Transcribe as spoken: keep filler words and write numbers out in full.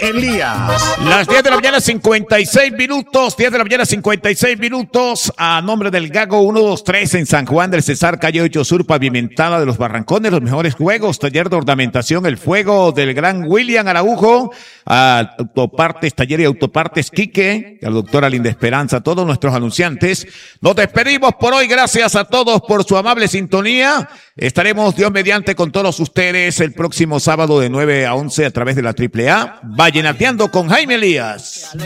Elías. Las diez de la mañana, cincuenta y seis minutos. diez de la mañana, cincuenta y seis minutos. A nombre del Gago ciento veintitrés en San Juan del Cesar, calle ocho Sur, pavimentada de los Barrancones. Los mejores juegos, taller de ornamentación, el fuego del gran William Araujo. A Autopartes, taller y autopartes Quique. A la doctora Linda Esperanza, a todos nuestros anunciantes. Nos despedimos por hoy. Gracias a todos por su amable sintonía. Estaremos, Dios mediante, con todos ustedes el próximo sábado de nueve a once a través de la Triple A. Vallenateando con Jaime Elías.